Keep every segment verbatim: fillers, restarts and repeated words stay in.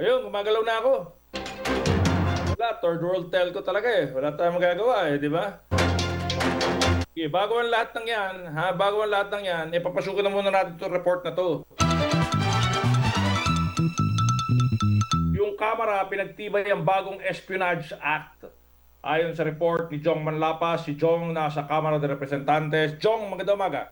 Ayun, gumagalaw na ako. Wala, third world telco talaga eh. Wala tayong magagawa eh, di ba? Okay, bago ang lahat ng yan, ha, bago ang lahat ng yan, ipapasukin na muna natin itong report na to. Yung Kamara, pinagtibay ang bagong Espionage Act. Ayon sa report ni Jong Manlapas, si Jong nasa Kamara de Representantes. Jong, magandang umaga.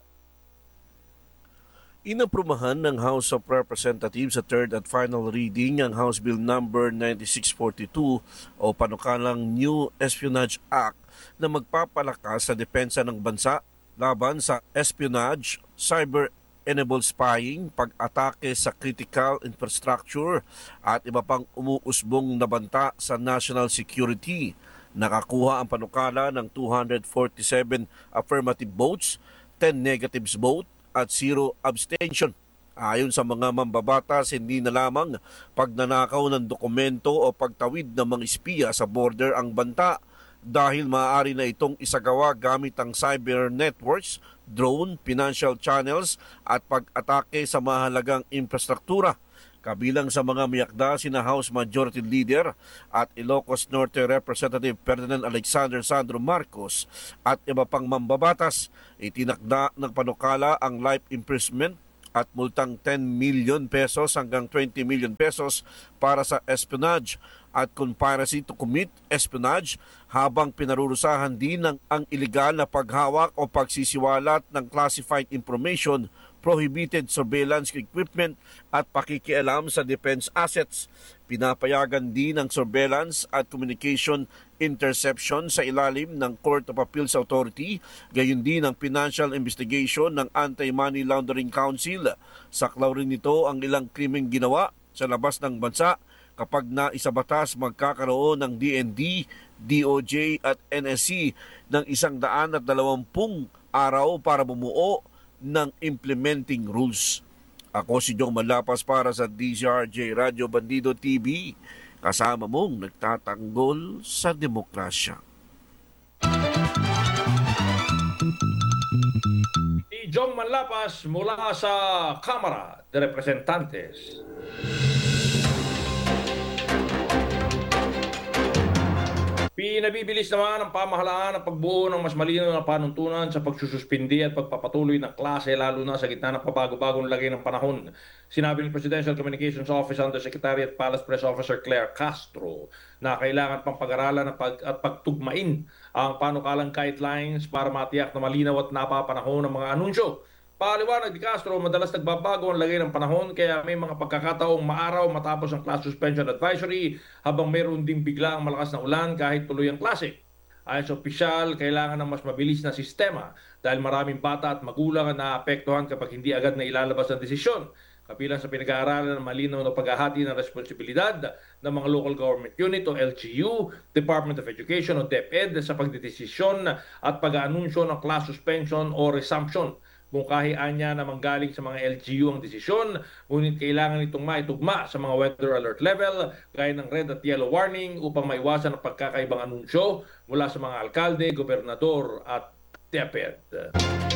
Inaprumahan ng House of Representatives sa third at final reading ang House Bill number ninety-six forty-two o panukalang New Espionage Act na magpapalakas sa depensa ng bansa laban sa espionage, cyber-enabled spying, pag-atake sa critical infrastructure at iba pang umuusbong na banta sa national security. Nakakuha ang panukala ng two hundred forty-seven affirmative votes, ten negatives vote at zero abstention. Ayon sa mga mambabatas, hindi na lamang pagnanakaw ng dokumento o pagtawid ng mga espiya sa border ang banta dahil maaari na itong isagawa gamit ang cyber networks, drone, financial channels at pag-atake sa mahalagang infrastruktura. Kabilang sa mga miyakda sina House Majority Leader at Ilocos Norte Representative Ferdinand Alexander Sandro Marcos at iba pang mambabatas. Itinakda ng panukala ang life imprisonment at multang ten million pesos hanggang twenty million pesos para sa espionage at conspiracy to commit espionage, habang pinarurusahan din ng ang iligal na paghawak o pagsisiwalat ng classified information, prohibited surveillance equipment at pakikialam sa defense assets. Pinapayagan din ang surveillance at communication interception sa ilalim ng Court of Appeals Authority, gayon din ang financial investigation ng Anti-Money Laundering Council. Saklaw rin nito ang ilang krimeng ginawa sa labas ng bansa. Kapag naisabatas, magkakaroon ng D N D, D O J at N S C ng isang daan at dalawampung araw para bumuo ng implementing rules. Ako si Jong Manlapas para sa D Z R J Radio Bandido T V, kasama mong nagtatanggol sa demokrasya. Si Jong Manlapas mula sa Kamara de Representantes. Pinabibilis naman ang pamahalaan ang pagbuo ng mas malinaw na panuntunan sa pagsususpindi at pagpapatuloy ng klase, lalo na sa gitna ng pabago-bagong lagay ng panahon. Sinabi ni Presidential Communications Office Undersecretary at Palace Press Officer Claire Castro na kailangan pang pag-aralan at pagtugmain ang panukalang guidelines para matiyak na malinaw at napapanahon ng mga anunsyo. Paliwanag ni Castro, madalas nagbabago ang lagay ng panahon, kaya may mga pagkakataong maaraw matapos ang class suspension advisory, habang mayroon ding bigla ang malakas na ulan kahit tuloy ang klase. Ayon sa opisyal, kailangan ng mas mabilis na sistema dahil maraming bata at magulang ang naapektuhan kapag hindi agad na ilalabas ang desisyon. Kabilang sa pinag-aaralan ng malinaw na paghahati ng responsibilidad ng mga local government unit o L G U, Department of Education o DepEd sa pagdedesisyon at pag-aanunsyo ng class suspension o resumption. Mungkahian niya na manggaling sa mga L G U ang desisyon, ngunit kailangan itong maitugma sa mga weather alert level gaya ng red at yellow warning upang maiwasan ang pagkakaibang anunsyo mula sa mga alkalde, gobernador at DepEd.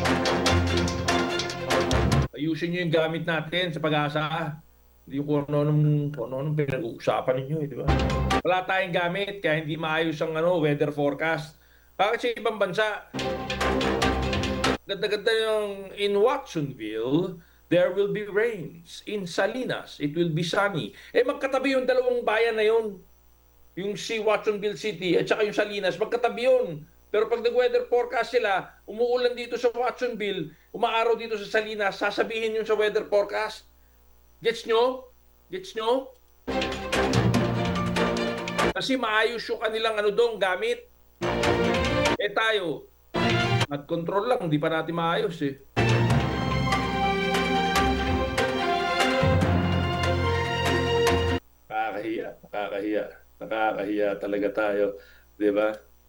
Ayusin niyo yung gamit natin sa pag-asa. Hindi ko ano nung ano nung pinag-uusapan ninyo, eh, di ba? Wala tayong gamit kaya hindi maayos ang ano, weather forecast. Bakit sa ibang bansa, ganda-ganda yung in Watsonville, there will be rains. In Salinas, it will be sunny. Eh, magkatabi yung dalawang bayan na yun. Yung si Watsonville City at saka yung Salinas, magkatabi yun. Pero pag nag-weather forecast sila, umuulan dito sa Watsonville, umaaraw dito sa Salinas, sasabihin yun sa weather forecast. Gets nyo? Gets nyo? Kasi maayos yung kanilang ano doon, gamit. Eh tayo, at control lang, hindi pa natin maayos eh. Nakakahiya, nakakahiya. Nakakahiya talaga tayo, di ba?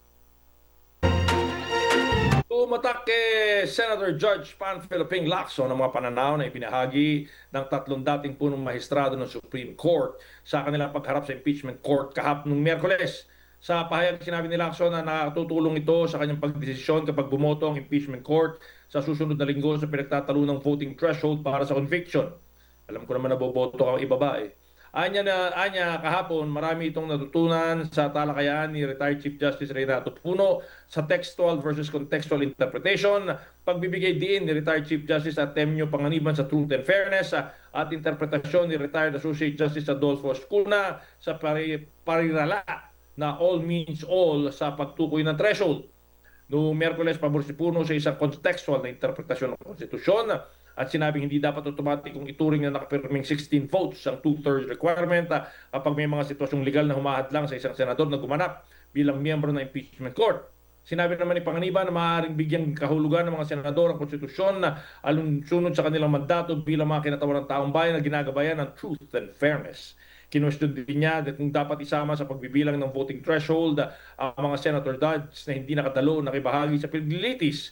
Tumatak kay Senator Judge Panfiliping Lacson ang mga pananaw na ipinahagi ng tatlong dating punong mahistrado ng Supreme Court sa kanilang pagharap sa impeachment court kahapon ng Miyerkules. Sa pahayag, sinabi ni Lacson na nakatutulong ito sa kanyang pagdesisyon kapag bumoto ang impeachment court sa susunod na linggo sa pinagtatalo ng voting threshold para sa conviction. Alam ko naman na boboto ang ibaba eh. Anya na anya kahapon marami itong natutunan sa talakayan ni retired Chief Justice Renato Puno sa textual versus contextual interpretation, pagbibigay din ni retired Chief Justice Artemio Panganiban sa truth and fairness at interpretasyon ni retired Associate Justice Adolfo Escuna sa pari parirala na all means all sa pagtukoy ng threshold. Noong Miyerkules, pabor si Puno sa isang contextual na interpretasyon ng konstitusyon at sinabing hindi dapat automatikong ituring na nakapirming sixteen votes ang two-thirds requirement uh, kapag may mga sitwasyong legal na humahadlang sa isang senador na gumanap bilang miyembro ng impeachment court. Sinabi naman ni Panganiban na maaaring bigyang kahulugan ng mga senador ang konstitusyon na alunsunod sa kanilang mandato bilang mga kinatawan ng taong bayan na ginagabayan ng truth and fairness. Kinwestiyon din niya kung dapat isama sa pagbibilang ng voting threshold ang mga senator judges na hindi nakadalo o nakibahagi sa paglilitis.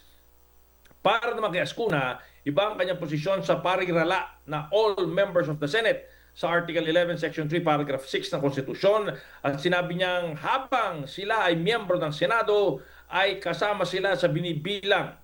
Para naman kay Escuna, iba ang kanyang posisyon sa parirala na all members of the Senate sa Article eleven, Section three, Paragraph six ng Konstitusyon at sinabi niyang habang sila ay miyembro ng Senado ay kasama sila sa binibilang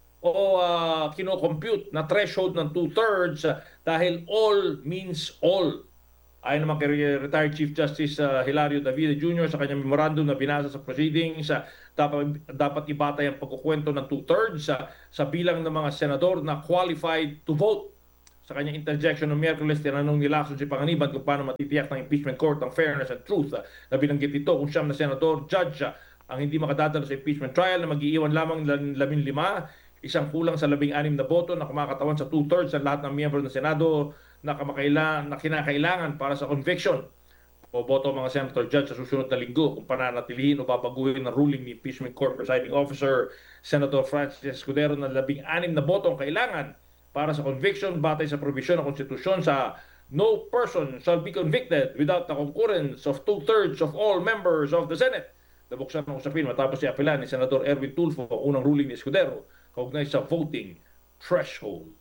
o uh, kino-compute na threshold ng two-thirds dahil all means all. Ayon naman kay retired Chief Justice uh, Hilario Davide Junior sa kanyang memorandum na binasa sa proceedings, uh, dapat, dapat ibatay ang pagkukwento ng two-thirds uh, sa bilang ng mga senador na qualified to vote. Sa kanyang interjection noong Miyerkules, tinanong ni Lacson si Panganiban kung paano matitiyak ng impeachment court ang fairness and truth. Uh, na binanggit ito kung siyam na senador, judge, uh, ang hindi makadadalo sa impeachment trial na mag-iiwan lamang ng labing lima, isang kulang sa labing anim na boto na kumakatawan sa two-thirds ng lahat ng miyembro ng Senado na, na kinakailangan para sa conviction. O boto mga senator judge sa susunod na linggo kung pananatilihin o babaguhin ng ruling ni impeachment court presiding officer Senator Francis Escudero na labing anim na boto ang kailangan para sa conviction batay sa provision ng konstitusyon sa no person shall be convicted without the concurrence of two-thirds of all members of the Senate. Nabuksan ng usapin matapos i-apelan ni Senator Erwin Tulfo ang unang ruling ni Escudero kaugnay sa voting threshold.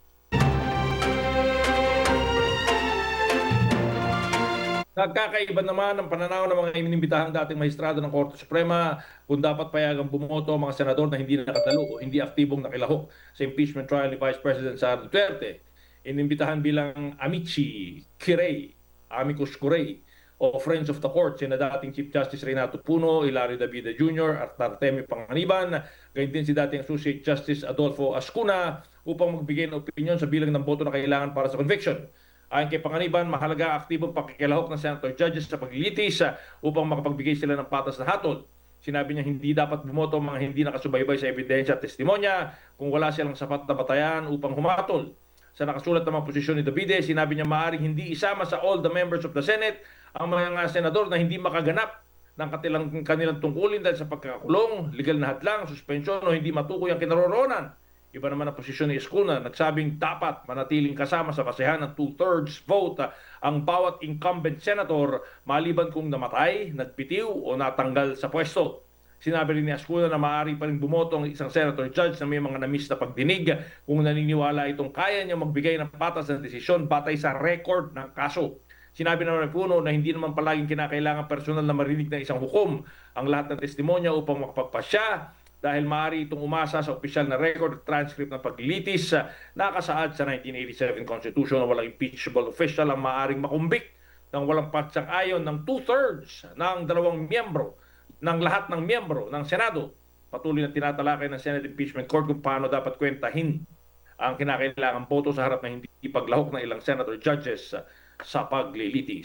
Nagkakaiba naman ang pananaw ng mga inimbitahang dating maestrado ng Korte Suprema kung dapat payagang bumoto ang mga senador na hindi nakatalo o hindi aktibong nakilahok sa impeachment trial ni Vice President Sara Duterte. Inimbitahan bilang amici curiae, amicus curiae o friends of the court sina dating Chief Justice Renato Puno, Hilario Davide Junior at Artemio Panganiban, gayon din si dating Associate Justice Adolfo Escuna upang magbigay ng opinyon sa bilang ng boto na kailangan para sa conviction. Ayon kay Panganiban, mahalaga aktibong pakikilahok ng senator judges sa paglilitis upang makapagbigay sila ng patas na hatol. Sinabi niya hindi dapat bumoto ang mga hindi nakasubaybay sa ebidensya at testimonya kung wala silang sapat na batayan upang humatol. Sa nakasulat na mga posisyon ni Davide, sinabi niya maaaring hindi isama sa all the members of the Senate ang mga senador na hindi makaganap ng kanilang, kanilang tungkulin dahil sa pagkakakulong, legal na hadlang, suspensyon o hindi matukoy ang kinaroroonan. Iba naman ang posisyon ni Escuna, nagsabing dapat manatiling kasama sa basehan ng two-thirds vote ang bawat incumbent senator maliban kung namatay, nagpitiw o natanggal sa pwesto. Sinabi rin ni Escuna na maaari pa rin bumoto ang isang senator judge na may mga namis na pagdinig kung naniniwala itong kaya niya magbigay ng patas na desisyon batay sa record ng kaso. Sinabi naman ni Puno na hindi naman palaging kinakailangan personal na marinig ng isang hukom ang lahat ng testimonya upang makapagpasya dahil maaari itong umasa sa opisyal na record at transcript ng paglilitis uh, nakasaad sa nineteen eighty-seven Constitution na walang impeachable official ang maaaring makumbik ng walang pagsang-ayon ng two-thirds ng dalawang miyembro ng lahat ng miyembro ng Senado. Patuloy na tinatalakay ng Senate Impeachment Court kung paano dapat kwentahin ang kinakailangang boto sa harap ng hindi paglahok ng ilang senator judges uh, sa paglilitis.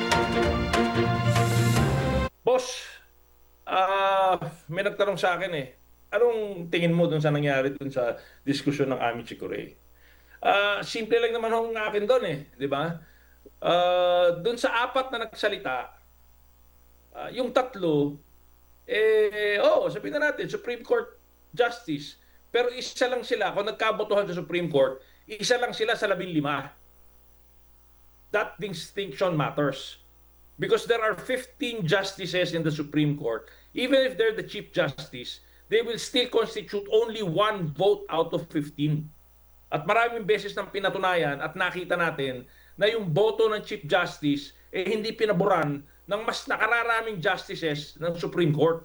Boss, uh, may nagtanong sa akin eh, anong tingin mo dun sa nangyari dun sa diskusyon ng amici curiae? Uh, simple lang naman ang akin doon eh, di ba? Uh, dun sa apat na nagsalita, uh, yung tatlo, eh, oh, sabihin na natin, Supreme Court Justice, pero isa lang sila, kung nagkabotohan sa Supreme Court, isa lang sila sa labing lima. That distinction matters. Because there are fifteen justices in the Supreme Court, even if they're the Chief Justice, they will still constitute only one vote out of fifteen. At maraming beses nang pinatunayan at nakita natin na yung boto ng Chief Justice eh hindi pinaboran ng mas nakararaming justices ng Supreme Court.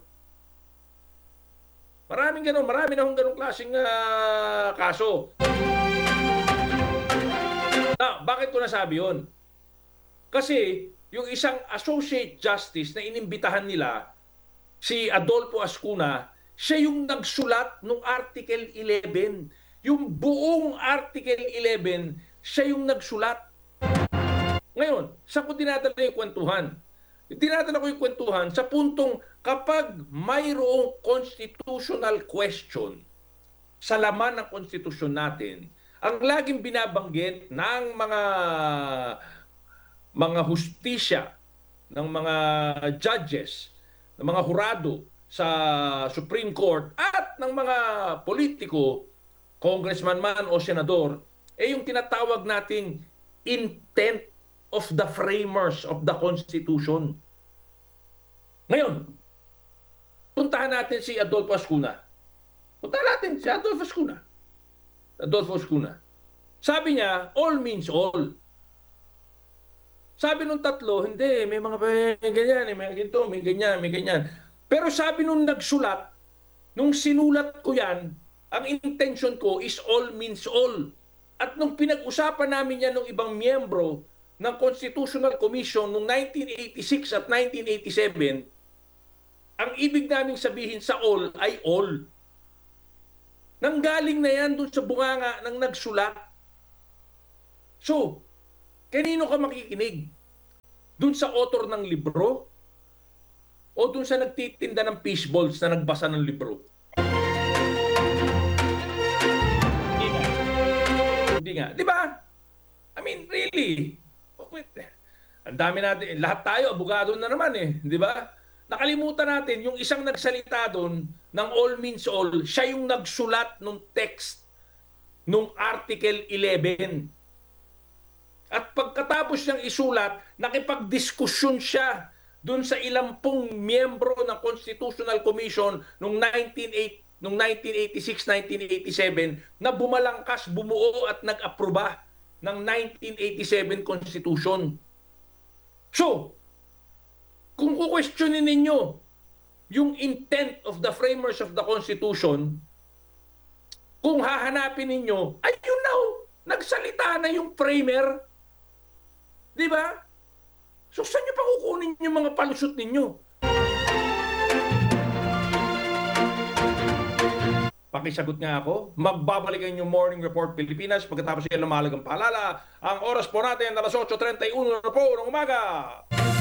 Maraming ganun, marami na hong ganung klaseng uh, kaso. Ah, bakit ko nasabi yun? Kasi yung isang associate justice na inimbitahan nila, si Adolfo Ascuna, siya yung nagsulat ng Article eleven. Yung buong Article eleven, siya yung nagsulat. Ngayon, saan ko dinadala yung kwentuhan? Dinadala ko yung kwentuhan sa puntong kapag mayroong constitutional question sa laman ng konstitusyon natin, ang laging binabanggit ng mga mga hustisya, ng mga judges, ng mga hurado sa Supreme Court at ng mga politiko, congressman man o senador, eh yung tinatawag nating intent of the framers of the Constitution. Ngayon, puntahan natin si Adolfo Ascuna. Puntahan natin si Adolfo Ascuna. Adolfo Ascuna. Sabi niya, all means all. Sabi nung tatlo, hindi, may mga may ganyan, may ganito, may ganyan, may ganyan. Pero sabi nung nagsulat, nung sinulat ko yan, ang intention ko is all means all. At nung pinag-usapan namin yan ng ibang miyembro ng Constitutional Commission noong nineteen eighty-six at nineteen eighty-seven, ang ibig naming sabihin sa all ay all. Nanggaling na yan dun sa bunganga ng nagsulat. So, kanino ka makikinig? Dun sa author ng libro? O dun sa nagtitinda ng fishballs na nagbasa ng libro? Hindi nga. Hindi nga. Di ba? I mean, really. Ang dami natin. Lahat tayo, abogado na naman eh. Di ba? Nakalimutan natin, yung isang nagsalita doon ng all means all, siya yung nagsulat ng text ng Article eleven. At pagkatapos niyang isulat, nakipagdiskusyon siya doon sa ilang pong miyembro ng Constitutional Commission noong nineteen eighty-six nineteen eighty-seven na bumalangkas, bumuo at nag-aproba ng nineteen eighty-seven Constitution. So, kung kukwestiyonin ninyo yung intent of the framers of the Constitution, kung hahanapin ninyo, ay yun na, nagsalita na yung framer. Di ba? So saan nyo pa kukunin yung mga palusot ninyo? Pakisagot nga ako. Magbabalik ang inyong Morning Report Pilipinas pagkatapos yan ng mahalagang paalala. Ang oras po natin, alas eight thirty-one na po ng umaga.